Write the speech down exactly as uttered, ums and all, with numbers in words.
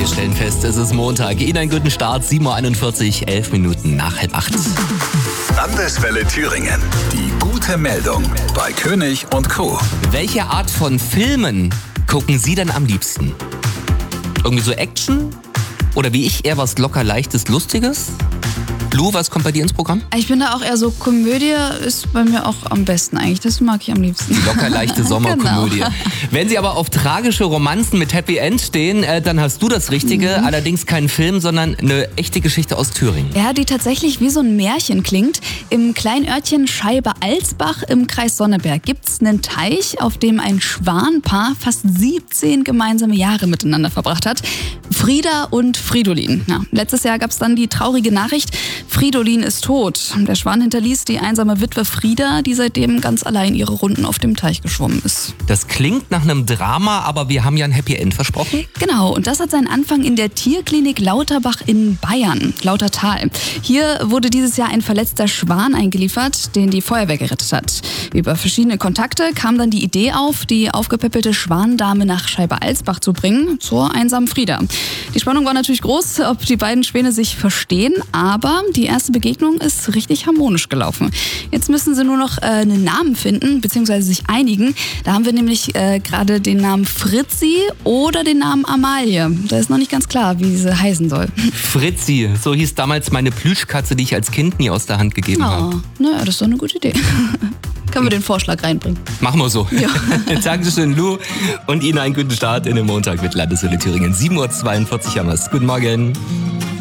Wir stellen fest, es ist Montag. Ihnen einen guten Start, sieben Uhr einundvierzig, elf Minuten nach halb acht. Landeswelle Thüringen. Die gute Meldung bei König und Co. Welche Art von Filmen gucken Sie denn am liebsten? Irgendwie so Action? Oder wie ich eher was locker Leichtes, Lustiges? Lu, was kommt bei dir ins Programm? Ich bin da auch eher so, Komödie ist bei mir auch am besten eigentlich. Das mag ich am liebsten. Die locker leichte Sommerkomödie. Genau. Wenn Sie aber auf tragische Romanzen mit Happy End stehen, äh, dann hast du das Richtige. Mhm. Allerdings kein Film, sondern eine echte Geschichte aus Thüringen. Ja, die tatsächlich wie so ein Märchen klingt. Im kleinen Örtchen Scheibe-Alsbach im Kreis Sonneberg gibt es einen Teich, auf dem ein Schwanpaar fast siebzehn gemeinsame Jahre miteinander verbracht hat. Frieda und Fridolin. Ja, letztes Jahr gab es dann die traurige Nachricht, Fridolin ist tot. Der Schwan hinterließ die einsame Witwe Frieda, die seitdem ganz allein ihre Runden auf dem Teich geschwommen ist. Das klingt nach einem Drama, aber wir haben ja ein Happy End versprochen. Genau, und das hat seinen Anfang in der Tierklinik Lauterbach in Bayern, Lautertal. Hier wurde dieses Jahr ein verletzter Schwan eingeliefert, den die Feuerwehr gerettet hat. Über verschiedene Kontakte kam dann die Idee auf, die aufgepeppelte Schwandame nach Scheibe-Alsbach zu bringen, zur einsamen Frieda. Die Spannung war natürlich groß, ob die beiden Schwäne sich verstehen, aber die erste Begegnung ist richtig harmonisch gelaufen. Jetzt müssen sie nur noch äh, einen Namen finden, beziehungsweise sich einigen. Da haben wir nämlich äh, gerade den Namen Fritzi oder den Namen Amalie. Da ist noch nicht ganz klar, wie sie heißen soll. Fritzi, so hieß damals meine Plüschkatze, die ich als Kind nie aus der Hand gegeben oh, habe. Naja, das ist doch eine gute Idee. Können wir den Vorschlag reinbringen? Machen wir so. Ja. Dankeschön, Lu. Und Ihnen einen guten Start in den Montag mit Landeswelle Thüringen. sieben Uhr zweiundvierzig haben wir es. Guten Morgen.